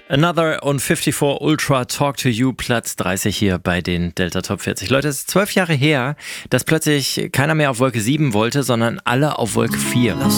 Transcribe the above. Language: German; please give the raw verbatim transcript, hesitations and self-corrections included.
Another und vierundfünfzig Ultra Talk to You, Platz dreißig hier bei den Delta Top vierzig. Leute, es ist zwölf Jahre her, dass plötzlich keiner mehr auf Wolke sieben wollte, sondern alle auf Wolke vier.